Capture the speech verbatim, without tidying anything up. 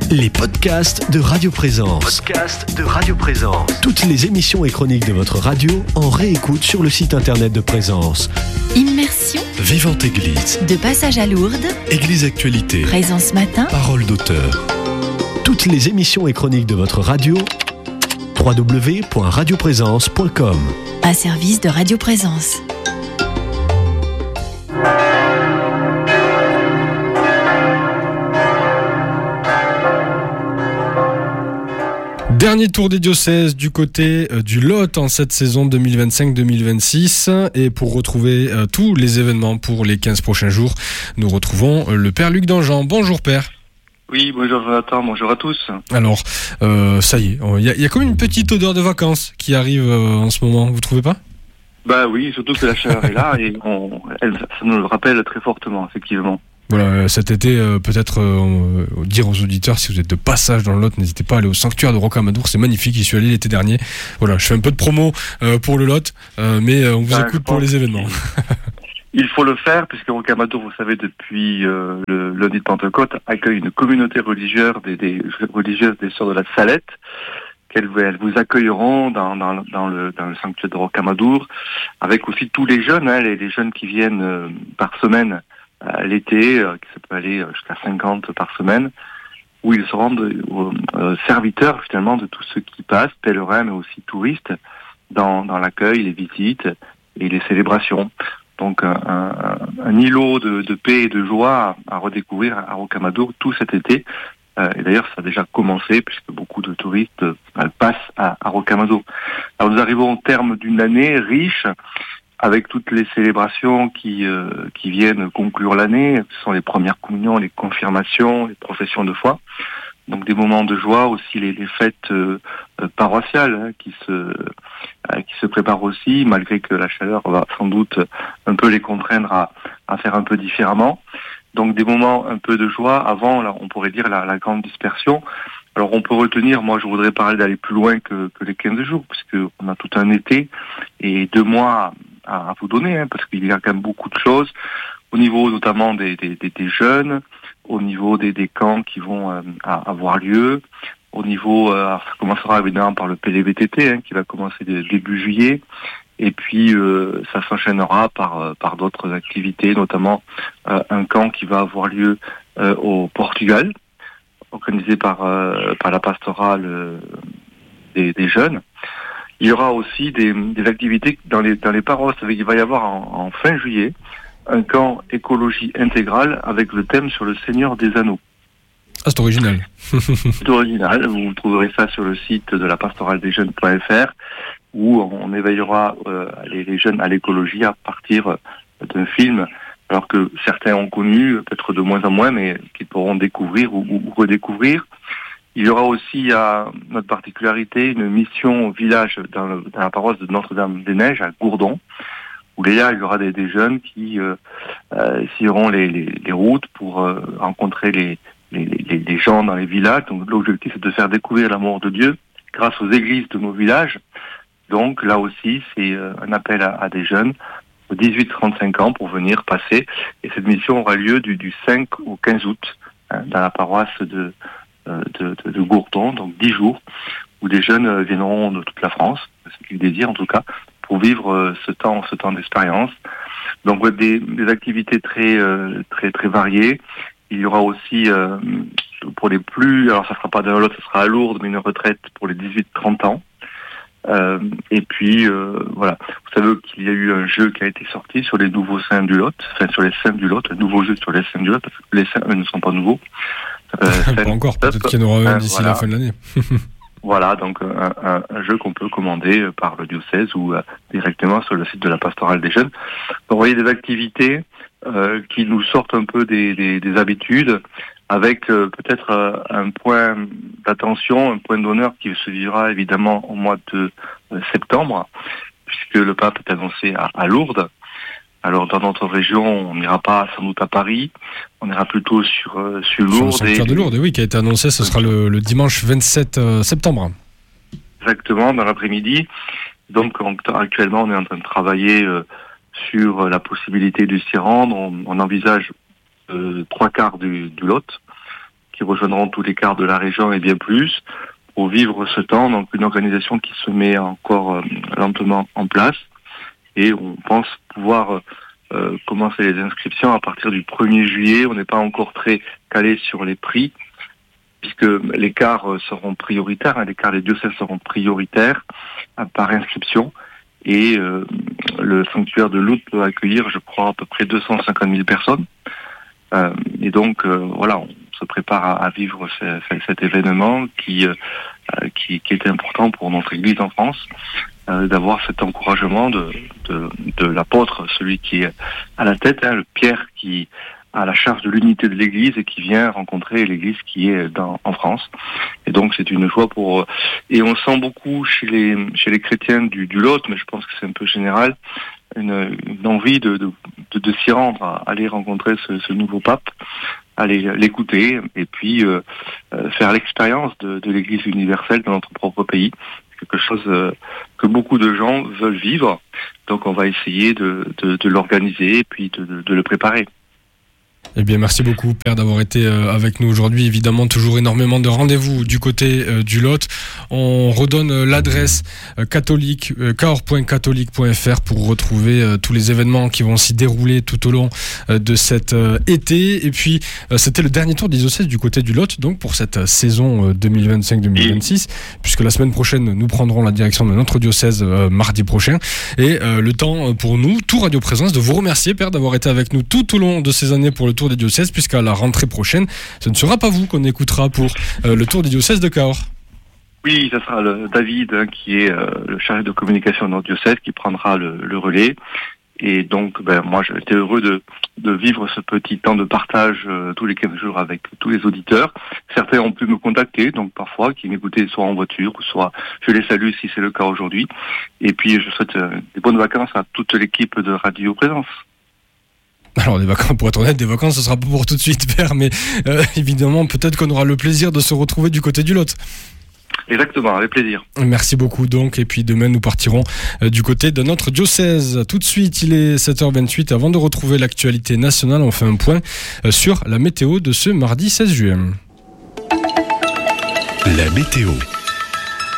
Les podcasts de Radio Présence. Podcasts de Radio Présence. Toutes les émissions et chroniques de votre radio en réécoute sur le site internet de Présence. Immersion. Vivante Église. De passage à Lourdes. Église Actualité. Présence matin. Parole d'auteur. Toutes les émissions et chroniques de votre radio. w w w point radio présence point com. Un service de Radio Présence. Dernier tour des diocèses du côté euh, du Lot en cette saison deux mille vingt-cinq deux mille vingt-six. Et pour retrouver euh, tous les événements pour les quinze prochains jours, nous retrouvons euh, le Père Luc Dangean. Bonjour Père. Oui, bonjour Jonathan, bonjour à tous. Alors, euh, ça y est, il y, y a comme une petite odeur de vacances qui arrive euh, en ce moment, vous trouvez pas ? Bah oui, surtout que la chaleur est là et on, elle, ça nous le rappelle très fortement, effectivement. Voilà, cet été, euh, peut-être euh, dire aux auditeurs, si vous êtes de passage dans le Lot, n'hésitez pas à aller au sanctuaire de Rocamadour, c'est magnifique, j'y suis allé l'été dernier. Voilà, je fais un peu de promo euh, pour le Lot, euh, mais euh, on vous ah, écoute pour les événements. Il faut le faire, puisque Rocamadour, vous savez, depuis euh, le lundi de Pentecôte, accueille une communauté religieuse des, des religieuses des Sœurs de la Salette, qu'elles elles vous accueilleront dans, dans, dans, le, dans le sanctuaire de Rocamadour, avec aussi tous les jeunes, hein, les, les jeunes qui viennent euh, par semaine à l'été, euh, ça peut aller jusqu'à cinquante par semaine, où ils se rendent euh, euh, serviteurs finalement de tous ceux qui passent, pèlerins mais aussi touristes, dans, dans l'accueil, les visites et les célébrations. Donc un, un, un îlot de, de paix et de joie à, à redécouvrir à Rocamadour tout cet été. Euh, et d'ailleurs ça a déjà commencé puisque beaucoup de touristes euh, passent à, à Rocamadour. Alors nous arrivons au terme d'une année riche, avec toutes les célébrations qui euh, qui viennent conclure l'année. Ce sont les premières communions, les confirmations, les professions de foi. Donc des moments de joie, aussi les, les fêtes euh, paroissiales hein, qui se euh, qui se préparent aussi, malgré que la chaleur va sans doute un peu les contraindre à, à faire un peu différemment. Donc des moments un peu de joie avant, là, on pourrait dire la, la grande dispersion. Alors on peut retenir, moi je voudrais parler d'aller plus loin que, que les quinze jours, puisque on a tout un été et deux mois à, à vous donner, hein, parce qu'il y a quand même beaucoup de choses, au niveau notamment des, des, des, des jeunes, au niveau des, des camps qui vont euh, avoir lieu, au niveau, euh, ça commencera évidemment par le P L V T T, hein, qui va commencer début juillet, et puis euh, ça s'enchaînera par, par d'autres activités, notamment euh, un camp qui va avoir lieu euh, au Portugal, organisé par, euh, par la pastorale euh, des, des jeunes. Il y aura aussi des, des activités dans les, dans les paroisses. Il va y avoir en, en fin juillet un camp écologie intégrale avec le thème sur le Seigneur des Anneaux. Ah, c'est original. C'est original. Vous trouverez ça sur le site de la pastorale des jeunes point f r où on éveillera euh, les, les jeunes à l'écologie à partir d'un film, alors que certains ont connu, peut-être de moins en moins, mais qu'ils pourront découvrir ou, ou redécouvrir. Il y aura aussi, à notre particularité, une mission au village dans, le, dans la paroisse de Notre-Dame-des-Neiges, à Gourdon, où là, il y aura des, des jeunes qui euh, euh, s'iront les, les, les routes pour euh, rencontrer les, les, les, les gens dans les villages. Donc l'objectif, c'est de faire découvrir l'amour de Dieu grâce aux églises de nos villages. Donc là aussi, c'est euh, un appel à, à des jeunes de dix-huit à trente-cinq ans pour venir passer. Et cette mission aura lieu du, du cinq au quinze août hein, dans la paroisse de, euh, de, de, de Gourdon, donc dix jours, où des jeunes euh, viendront de toute la France, ce qu'ils désirent en tout cas, pour vivre euh, ce temps, ce temps d'expérience. Donc ouais, des, des activités très, euh, très, très variées. Il y aura aussi euh, pour les plus, alors ça sera pas dans l'autre, ça sera à Lourdes, mais une retraite pour les dix-huit à trente ans. Euh, et puis euh, voilà, vous savez qu'il y a eu un jeu qui a été sorti sur les nouveaux saints du Lot, enfin sur les saints du Lot, un nouveau jeu sur les saints du Lot, parce que les saints eux ne sont pas nouveaux. Euh, pas encore, peut-être qu'il y en aura un d'ici voilà. la fin de l'année. Voilà, donc un, un, un jeu qu'on peut commander par le diocèse ou euh, directement sur le site de la pastorale des jeunes. Donc vous voyez des activités euh, qui nous sortent un peu des, des, des habitudes, avec euh, peut-être euh, un point d'attention, un point d'honneur qui se vivra évidemment au mois de euh, septembre, puisque le pape est annoncé à, à Lourdes. Alors dans notre région, on n'ira pas sans doute à Paris, on ira plutôt sur, euh, sur Lourdes. Sur le sanctuaire de Lourdes, oui, qui a été annoncé, ce sera le, le dimanche vingt-sept septembre. Exactement, dans l'après-midi. Donc actuellement, on est en train de travailler euh, sur la possibilité de s'y rendre. On, on envisage euh, trois quarts du, du Lot, qui rejoindront tous les quarts de la région et bien plus, pour vivre ce temps. Donc une organisation qui se met encore euh, lentement en place, et on pense pouvoir euh, commencer les inscriptions à partir du premier juillet. On n'est pas encore très calé sur les prix, puisque les quarts seront prioritaires, hein, les quarts des diocèses seront prioritaires euh, par inscription, et euh, le sanctuaire de Lourdes peut accueillir, je crois, à peu près deux cent cinquante mille personnes. Euh, et donc, euh, voilà, on se prépare à, à vivre ce, ce, cet événement qui, euh, qui, qui est important pour notre Église en France, euh, d'avoir cet encouragement de, de, de l'apôtre, celui qui est à la tête, hein, le Pierre qui à la charge de l'unité de l'Église et qui vient rencontrer l'Église qui est dans, en France. Et donc c'est une joie pour... Et on sent beaucoup chez les chez les chrétiens du, du Lot, mais je pense que c'est un peu général, une, une envie de, de, de, de s'y rendre, à aller rencontrer ce, ce nouveau pape, aller l'écouter et puis euh, faire l'expérience de, de l'Église universelle dans notre propre pays. C'est quelque chose euh, que beaucoup de gens veulent vivre. Donc on va essayer de, de, de l'organiser et puis de, de, de le préparer. Eh bien, merci beaucoup, Père, d'avoir été avec nous aujourd'hui. Évidemment, toujours énormément de rendez-vous du côté euh, du Lot. On redonne euh, l'adresse euh, catholique, euh, cahors point catholique point f r pour retrouver euh, tous les événements qui vont s'y dérouler tout au long euh, de cet euh, été. Et puis, euh, c'était le dernier tour des diocèses du côté du Lot, donc pour cette euh, saison euh, deux mille vingt-cinq deux mille vingt-six, puisque la semaine prochaine, nous prendrons la direction de notre diocèse euh, mardi prochain. Et euh, le temps pour nous, tout Radio Présence, de vous remercier, Père, d'avoir été avec nous tout au long de ces années pour le tour des diocèses, puisqu'à la rentrée prochaine, ce ne sera pas vous qu'on écoutera pour euh, le tour des diocèses de Cahors. Oui, ça sera le David, hein, qui est euh, le chargé de communication de notre diocèse, qui prendra le, le relais. Et donc, ben, moi, j'étais heureux de, de vivre ce petit temps de partage euh, tous les quinze jours avec tous les auditeurs. Certains ont pu me contacter, donc parfois, qui m'écoutaient soit en voiture, ou soit je les salue si c'est le cas aujourd'hui. Et puis, je souhaite euh, des bonnes vacances à toute l'équipe de Radio Présence. Alors des vacances, pour être honnête, des vacances, ce sera pas pour tout de suite, Père, mais euh, évidemment, peut-être qu'on aura le plaisir de se retrouver du côté du Lot. Exactement, avec plaisir. Merci beaucoup donc, et puis demain nous partirons euh, du côté de notre diocèse. Tout de suite, il est sept heures vingt-huit. Avant de retrouver l'actualité nationale, on fait un point euh, sur la météo de ce mardi seize juin. La météo.